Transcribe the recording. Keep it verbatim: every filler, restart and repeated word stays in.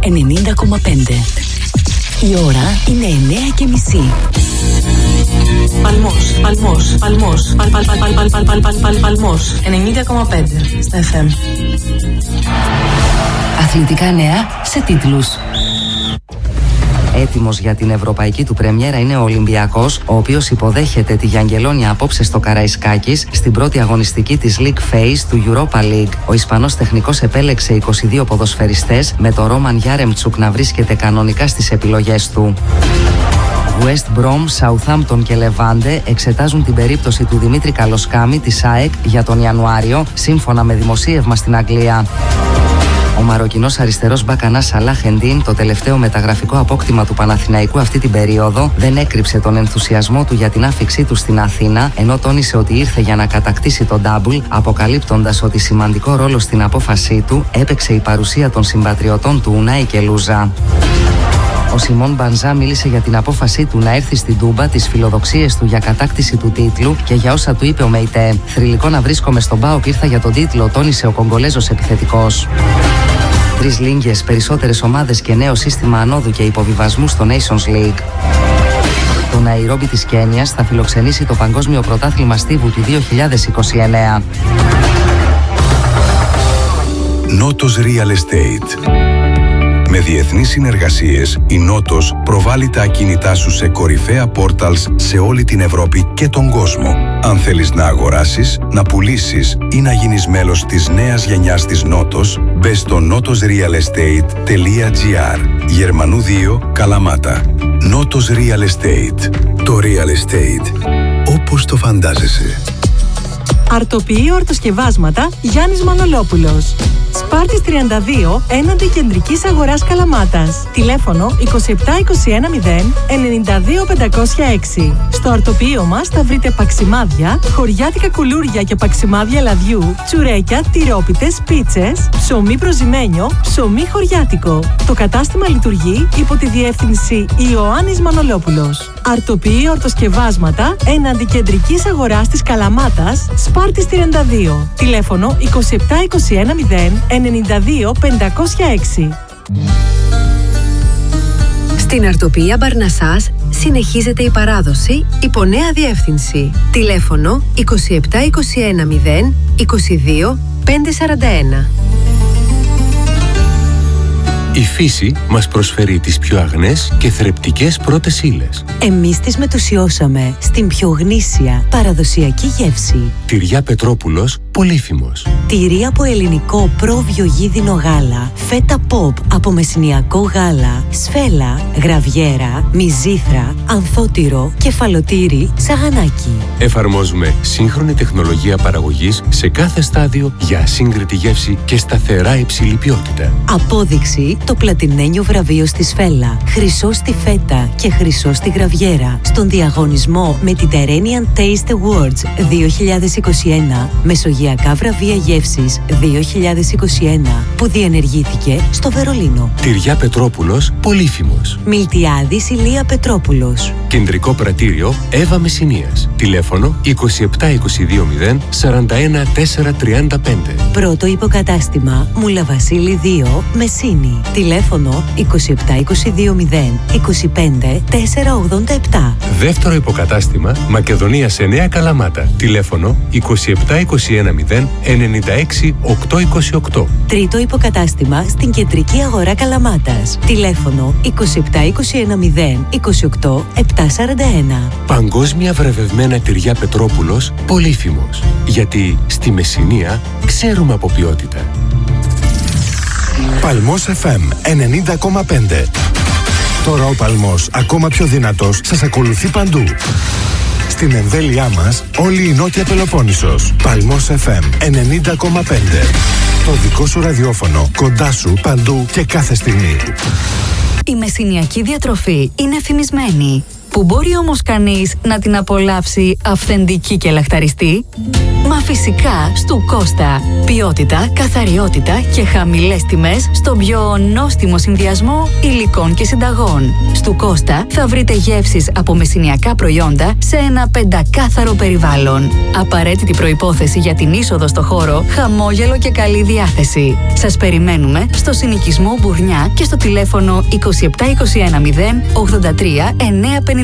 ενενήντα κόμμα πέντε. Η ώρα είναι εννέα και μισή. Παλμός, Παλμός, Παλμός, Παλ, Παλ, Παλ, Παλ, Παλ, Παλ, Παλ, Παλ, Παλμός, ενενήντα κόμμα πέντε στα εφ εμ. Αθλητικά νέα σε τίτλους. Έτοιμος για την ευρωπαϊκή του πρεμιέρα είναι ο Ολυμπιακός, ο οποίος υποδέχεται τη Γιαγγελόνια απόψε στο Καραϊσκάκης στην πρώτη αγωνιστική της League Phase του Europa League. Ο Ισπανός τεχνικός επέλεξε είκοσι δύο ποδοσφαιριστές, με το Ρόμαν Γιάρεμτσουκ να βρίσκεται κανονικά στις επιλογές του. West Brom, Southampton και Levante εξετάζουν την περίπτωση του Δημήτρη Καλοσκάμη της ΑΕΚ για τον Ιανουάριο, σύμφωνα με δημοσίευμα στην Αγγλία. Ο Μαροκινός αριστερός μπακ Σαλάχ Εντίν, το τελευταίο μεταγραφικό απόκτημα του Παναθηναϊκού αυτή την περίοδο, δεν έκρυψε τον ενθουσιασμό του για την άφιξή του στην Αθήνα, ενώ τόνισε ότι ήρθε για να κατακτήσει τον ντάμπλ, αποκαλύπτοντας ότι σημαντικό ρόλο στην απόφασή του έπαιξε η παρουσία των συμπατριωτών του Ουνάι και Λούζα. Ο Σιμών Μπανζά μίλησε για την απόφασή του να έρθει στην Τούμπα, τις φιλοδοξίες του για κατάκτηση του τίτλου και για όσα του είπε ο Μεϊτέ. «Θρυλικό να βρίσκομαι στον ΠΑΟΚ, ήρθα για τον τίτλο», τόνισε ο Κογκολέζος επιθετικός. Τρεις λίγκες, περισσότερες ομάδες και νέο σύστημα ανόδου και υποβιβασμού στο Nations League. Το Ναϊρόμπι της Κένιας θα φιλοξενήσει το Παγκόσμιο Πρωτάθλημα Στίβου του δύο χιλιάδες είκοσι εννέα. Νότος Real Estate. Με διεθνείς συνεργασίες, η Νότος προβάλλει τα ακίνητά σου σε κορυφαία πόρταλς σε όλη την Ευρώπη και τον κόσμο. Αν θέλεις να αγοράσεις, να πουλήσεις ή να γίνεις μέλος της νέας γενιάς της Νότος, μπες στο νότος ριαλ εστέιτ τελεία τζι άρ. Γερμανού δύο, Καλαμάτα. Νότος Real Estate. Το Real Estate όπως το φαντάζεσαι. Αρτοποιεί ορτοσκευάσματα Γιάννης Μανολόπουλος. Σπάρτης τριάντα δύο, έναντι κεντρικής αγοράς Καλαμάτας. Τηλέφωνο είκοσι επτά είκοσι ένα μηδέν ενενήντα δύο πεντακόσια έξι. Στο αρτοποιείο μας θα βρείτε παξιμάδια, χωριάτικα κουλούρια και παξιμάδια λαδιού, τσουρέκια, τυρόπιτες, πίτσες, ψωμί προζυμένιο, ψωμί χωριάτικο. Το κατάστημα λειτουργεί υπό τη διεύθυνση Ιωάννης Μανολόπουλος. Αρτοποιεί ορτοσκευάσματα έναντι κεντρικής αγοράς της Καλαμάτας, Σπάρτης τριάντα δύο. Τηλέφωνο είκοσι επτά είκοσι ένα μηδέν ενενήντα δύο πεντακόσια έξι. Στην Αρτοποιία Μπαρνασάς συνεχίζεται η παράδοση υπό νέα διεύθυνση. Τηλέφωνο είκοσι επτά είκοσι ένα μηδέν είκοσι δύο πεντακόσια σαράντα ένα. Η φύση μας προσφέρει τις πιο αγνές και θρεπτικές πρώτες ύλες. Εμείς τις μετουσιώσαμε στην πιο γνήσια παραδοσιακή γεύση. Τυριά Πετρόπουλος, Πολύφημος. Τυρί από ελληνικό προβιογίδινο γάλα, φέτα ποπ από μεσηνιακό γάλα, σφέλα, γραβιέρα, μυζήθρα, ανθότυρο, κεφαλοτήρι, σαγανάκι. Εφαρμόζουμε σύγχρονη τεχνολογία παραγωγής σε κάθε στάδιο για ασύγκριτη γεύση και σταθερά υψηλή ποιότητα. Απόδειξη το πλατινένιο βραβείο στη σφέλα, χρυσό στη φέτα και χρυσό στη γραβιέρα στον διαγωνισμό με την Terrenian Taste Awards δύο χιλιάδες είκοσι ένα, Μεσογειακά βραβεία γεύσης δύο χιλιάδες είκοσι ένα, που διενεργήθηκε στο Βερολίνο. Τυριά Πετρόπουλος, Πολύφημος. Μιλτιάδης Ηλία Πετρόπουλος. Κεντρικό πρατήριο Εύα Μεσσηνίας. Τηλέφωνο είκοσι επτά είκοσι δύο μηδέν σαράντα ένα τετρακόσια τριάντα πέντε. Πρώτο υποκατάστημα Μουλαβασίλη δύο, Μεσσίνη. Τηλέφωνο είκοσι επτά είκοσι δύο μηδέν είκοσι πέντε τετρακόσια ογδόντα επτά. Δεύτερο υποκατάστημα Μακεδονίας εννέα, Καλαμάτα. Τηλέφωνο είκοσι επτά είκοσι ένα μηδέν ενενήντα έξι οκτακόσια είκοσι οκτώ. Τρίτο υποκατάστημα στην κεντρική αγορά Καλαμάτας. Τηλέφωνο είκοσι επτά είκοσι ένα μηδέν είκοσι οκτώ επτακόσια σαράντα ένα. Παγκόσμια βραβευμένα τυριά Πετρόπουλος, Πολύφημος. Γιατί στη Μεσσηνία ξέρουμε από ποιότητα. Παλμός εφ εμ ενενήντα κόμμα πέντε. Τώρα ο Παλμός, ακόμα πιο δυνατός, σας ακολουθεί παντού. Στην εμβέλειά μας, όλη η Νότια Πελοπόννησος. Παλμός εφ εμ ενενήντα κόμμα πέντε. Το δικό σου ραδιόφωνο, κοντά σου, παντού και κάθε στιγμή. Η μεσσηνιακή διατροφή είναι φημισμένη. Που μπορεί όμως κανείς να την απολαύσει αυθεντική και λαχταριστή? Μα φυσικά στου Κώστα. Ποιότητα, καθαριότητα και χαμηλές τιμές στον πιο νόστιμο συνδυασμό υλικών και συνταγών. Στου Κώστα θα βρείτε γεύσεις από μεσηνιακά προϊόντα σε ένα πεντακάθαρο περιβάλλον. Απαραίτητη προϋπόθεση για την είσοδο στο χώρο, χαμόγελο και καλή διάθεση. Σας περιμένουμε στο συνοικισμό Μπουρνιά και στο τηλέφωνο είκοσι επτά είκοσι ένα μηδέν ογδόντα τρία εννιακόσια πενήντα.